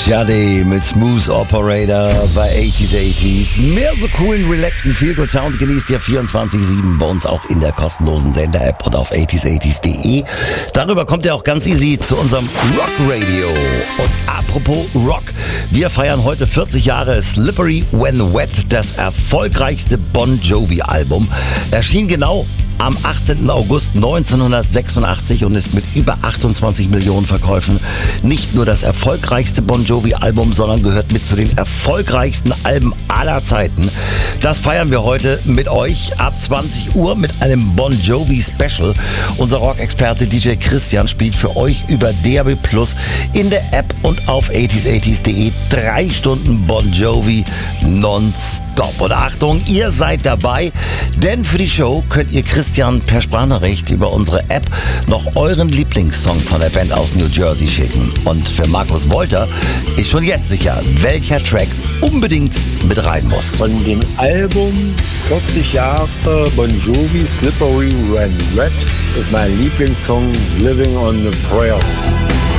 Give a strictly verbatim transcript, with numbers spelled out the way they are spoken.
Johnny mit Smooth Operator bei achtziger achtziger. Mehr so coolen, relaxten Feel-Good-Sound genießt ihr vierundzwanzig sieben bei uns auch in der kostenlosen Sender-App und auf achtziger achtziger punkt de. Darüber kommt ihr auch ganz easy zu unserem Rock-Radio. Und apropos Rock, wir feiern heute vierzig Jahre Slippery When Wet, das erfolgreichste Bon Jovi-Album. Erschien genau am achtzehnten August neunzehnhundertsechsundachtzig und ist mit über achtundzwanzig Millionen Verkäufen nicht nur das erfolgreichste Bon Jovi-Album, sondern gehört mit zu den erfolgreichsten Alben aller Zeiten. Das feiern wir heute mit euch ab zwanzig Uhr mit einem Bon Jovi-Special. Unser Rock-Experte D J Christian spielt für euch über D A B Plus in der App und auf achtziger achtziger punkt de drei Stunden Bon Jovi nonstop. Und Achtung, ihr seid dabei, denn für die Show könnt ihr Christian per Sprachnachricht über unsere App noch euren Lieblingssong von der Band aus New Jersey schicken. Und für Markus Wolter ist schon jetzt sicher, welcher Track unbedingt mit rein muss. Von dem Album vierzig Jahre Bon Jovi Slippery When Wet ist mein Lieblingssong Living on a Prayer.